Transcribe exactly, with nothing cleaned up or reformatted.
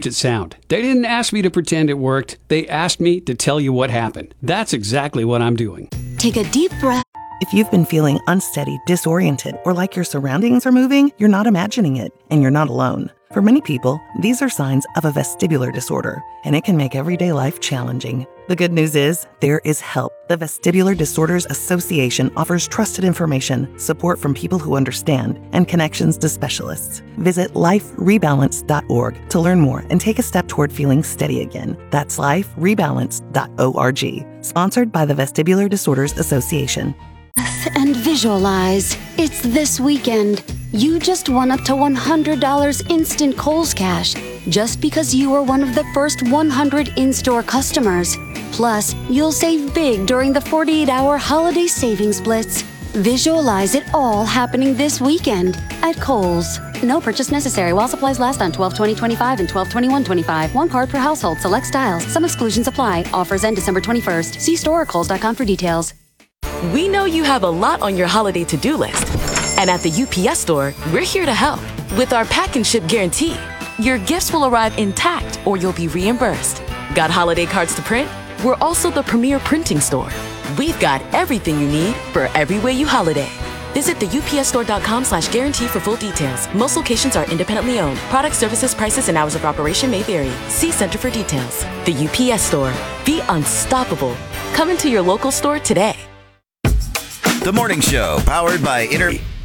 it sound. They didn't ask me to pretend it worked. They asked me to tell you what happened. That's exactly what I'm doing. Take a deep breath. If you've been feeling unsteady, disoriented, or like your surroundings are moving, you're not imagining it, and you're not alone. For many people, these are signs of a vestibular disorder, and it can make everyday life challenging. The good news is, there is help. The Vestibular Disorders Association offers trusted information, support from people who understand, and connections to specialists. Visit life rebalance dot org to learn more and take a step toward feeling steady again. That's life rebalance dot org. Sponsored by the Vestibular Disorders Association. And visualize. It's this weekend. You just won up to one hundred dollars instant Kohl's Cash just because you were one of the first one hundred in-store customers. Plus, you'll save big during the forty-eight hour holiday savings blitz. Visualize it all happening this weekend at Kohl's. No purchase necessary while supplies last on twelve twenty twenty-five and twelve twenty-one twenty-five. One card per household. Select styles. Some exclusions apply. Offers end December twenty-first. See store or kohls dot com for details. We know you have a lot on your holiday to-do list. And at the U P S Store, we're here to help. With our pack and ship guarantee, your gifts will arrive intact or you'll be reimbursed. Got holiday cards to print? We're also the premier printing store. We've got everything you need for every way you holiday. Visit the U P S store dot com slash guarantee for full details. Most locations are independently owned. Product services, prices, and hours of operation may vary. See Center for details. The U P S Store. Be unstoppable. Come into your local store today. The Morning Show, powered by Inter...